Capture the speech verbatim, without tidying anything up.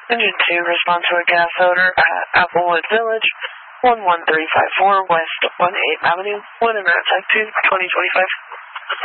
Engine two, respond to a gas odor at Applewood Village, one one three five four West one eighth Avenue, one in Route Type two, twenty twenty-five.